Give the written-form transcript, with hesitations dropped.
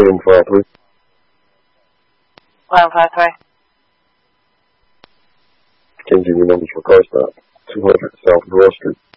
1153. 1153. Can't give you numbers for car stop. 200 South Broad Street.